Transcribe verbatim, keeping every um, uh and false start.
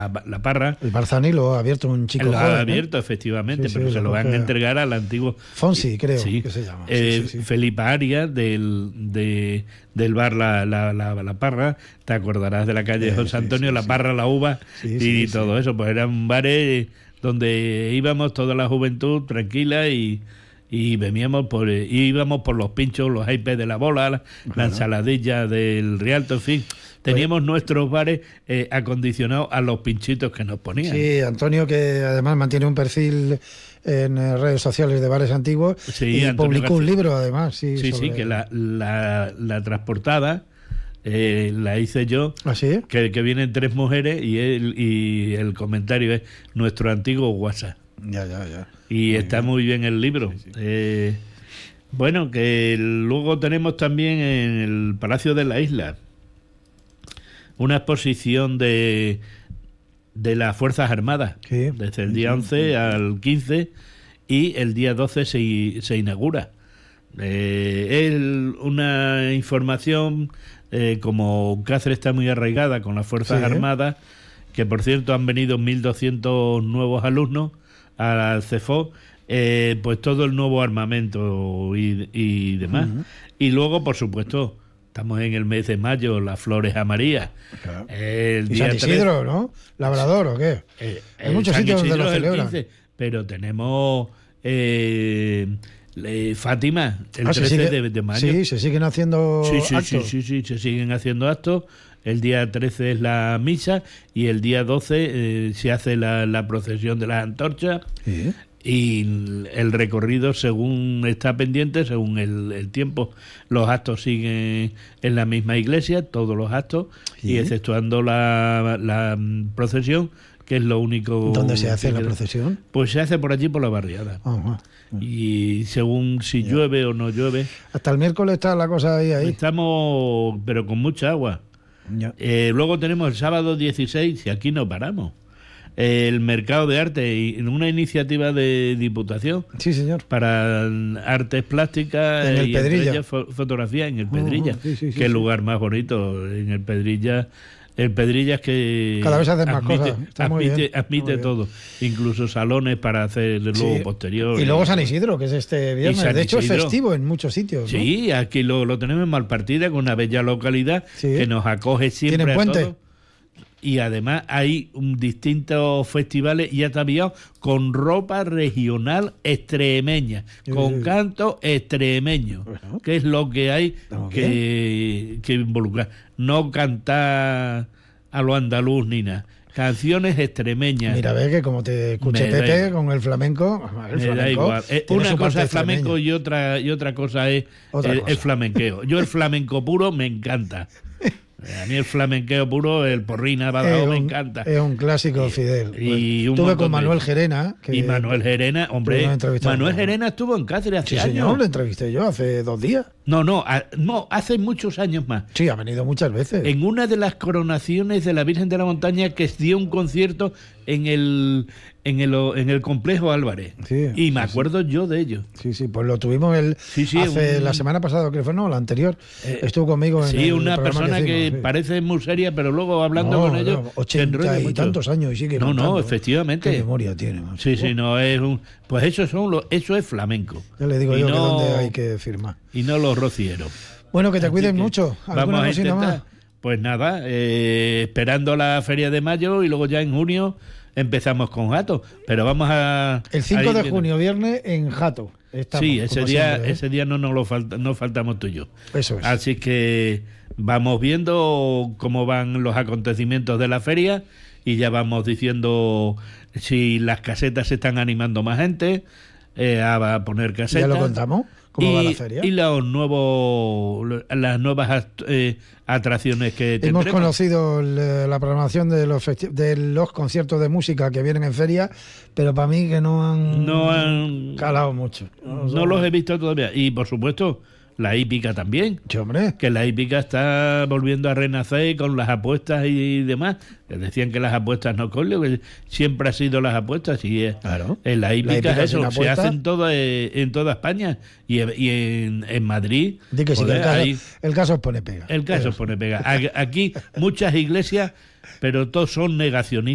la Parra. El Barzani lo ha abierto un chico Lo joven, ha abierto, ¿eh? efectivamente, Sí, pero sí, se lo van porque... a entregar al antiguo... Fonsi, creo sí, que se llama. Eh, sí, sí, sí. Felipe Arias, del, de, del bar la, la, la, la Parra, te acordarás de la calle Sí, José sí, Antonio, sí, la sí. Parra, la Uva Sí, y sí, todo sí. eso, pues eran bares donde íbamos toda la juventud tranquila y... y veníamos por íbamos por los pinchos, los iPads de la bola, la, Claro. la ensaladilla del Rialto, en fin, teníamos pues, nuestros bares eh, acondicionados a los pinchitos que nos ponían. Sí, Antonio, que además mantiene un perfil en redes sociales de bares antiguos, sí, y Antonio publicó García. un libro además. Sí, sí, sobre... sí, que la, la, la transportada eh, la hice yo. ¿Ah, sí? que, que vienen tres mujeres y el, y el comentario es nuestro antiguo WhatsApp. Ya, ya, ya. Y muy está bien. muy bien el libro. Sí, sí. Eh, bueno, que luego tenemos también en el Palacio de la Isla una exposición de, de las Fuerzas Armadas, Sí. desde el día once al quince, y el día doce se, se inaugura. Eh, es una información, eh, como Cáceres está muy arraigada con las Fuerzas Sí. Armadas, que por cierto han venido mil doscientos nuevos alumnos al CEFO, eh, pues todo el nuevo armamento y, y demás. Uh-huh. Y luego, por supuesto, estamos en el mes de mayo, las flores amarillas. Claro. El ¿Y día San Isidro, tres, ¿no? ¿Labrador o qué? eh, Hay muchos San sitios donde Isidro lo es el celebran. quince, pero tenemos eh, eh, Fátima, el Ah, ¿se trece sigue- de, de mayo. Sí, se siguen haciendo Sí, sí, actos. sí, sí, sí, se siguen haciendo actos. El día trece es la misa y el día doce eh, se hace la, la procesión de las antorchas. Sí. Y el recorrido, según está pendiente, según el, el tiempo, los actos siguen en la misma iglesia, todos los actos, Sí. y exceptuando la, la procesión, que es lo único... ¿Dónde se hace que la queda. procesión? Pues se hace por allí, por la barriada. Ajá. Y según si Ya. llueve o no llueve, Hasta el miércoles está la cosa ahí, ahí. estamos, pero con mucha agua. Ya. Eh, luego tenemos el sábado dieciséis, y aquí no paramos, el mercado de arte, y una iniciativa de Diputación Sí, señor. para artes plásticas En el y entre Pedrilla. ellas fo- fotografía en el Pedrilla. Uh, sí, sí, sí, Qué sí. lugar más bonito en el Pedrilla. El Pedrilla es que Cada vez hacen más admite, cosas. Está muy admite, bien, está admite muy bien. todo, incluso salones para hacer luego Sí. posterior. Y luego San Isidro, que es este viernes. San De hecho, Isidro. es festivo en muchos sitios, ¿no? Sí, aquí lo, lo tenemos en Malpartida, con una bella localidad Sí. que nos acoge siempre ¿Tienen a puente? todos. Y además hay un, distintos festivales y ataviados con ropa regional extremeña, Sí, con sí. canto extremeño, Bueno. que es lo que hay Estamos que, que involucrar. No cantar a lo andaluz ni nada. Canciones extremeñas. Mira, ve que como te escuché Me da Pepe igual. con el flamenco, el Me da flamenco igual. Eh, tiene una su cosa parte es flamenco extremeña. y otra y otra cosa es Otra el, cosa. el flamenqueo. Yo el flamenco puro me encanta. A mí el flamenqueo puro, el porrina, Badajoz, Es me un- encanta. Es un clásico, Fidel. y un Estuve montón con de- Manuel Gerena. Que Y Manuel Gerena, hombre, tuvimos entrevistado Manuel con- Gerena estuvo en Cáceres hace Sí, años. señor, lo entrevisté yo hace dos días. No, no, a- no, hace muchos años más. Sí, ha venido muchas veces. En una de las coronaciones de la Virgen de la Montaña, que dio un concierto en el en el, en el complejo Álvarez. Sí, y me sí, acuerdo yo de ello. Sí, sí, pues lo tuvimos el, Sí, sí, hace un- la semana pasada, que fue, no, la anterior. Eh, Estuvo conmigo en Sí, el una programa persona que, hicimos, sí. parece muy seria, pero luego hablando No, con ellos no, se ochenta enrolla y mucho. tantos años y sigue No, cantando. no, efectivamente. Qué memoria tiene, macho. Sí, sí, no es un. Pues eso son los, eso es flamenco. Ya le digo Y yo que no- dónde hay que firmar. Y no los rocieros. Bueno, que te Así cuiden que mucho. ¿Alguna Vamos a cosita intentar. más? Pues nada, eh, esperando la feria de mayo y luego ya en junio empezamos con Gato. Pero vamos a. El a cinco ir de viendo. junio, viernes, en Jato. Estamos, Sí, ese como día, siempre, ¿eh? ese día no nos lo falta, no faltamos tú y yo. Eso es. Así que vamos viendo cómo van los acontecimientos de la feria y ya vamos diciendo si las casetas se están animando más gente eh, a, a poner casetas. Ya lo contamos, cómo y, va la feria. y los nuevos, las nuevas act- eh, atracciones que Hemos tendremos. conocido el, la programación de los, festi- de los conciertos de música que vienen en feria, pero para mí que no han, No han- calado mucho. No los he visto todavía. Y por supuesto, la hípica también. Sí, hombre. Que la hípica está volviendo a renacer con las apuestas y demás. Que decían que las apuestas no corren, que siempre ha sido las apuestas y es, Claro. en la hípica, La hípica es eso, sin se apuesta. hacen todas en toda España y, y en, en Madrid. Di que sí, que joder, el caso, ahí- el caso os pone pega. el caso Eso. pone pega. A- Aquí muchas iglesias, pero todos son negacionistas.